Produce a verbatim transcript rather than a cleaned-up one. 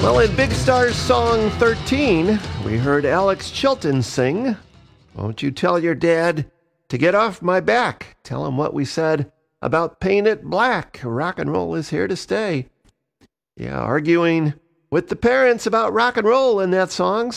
Well, in Big Star's song thirteen, we heard Alex Chilton sing, "Won't you tell your dad to get off my back? Tell him what we said about paint it black. Rock and roll is here to stay." Yeah, arguing with the parents about rock and roll in that song.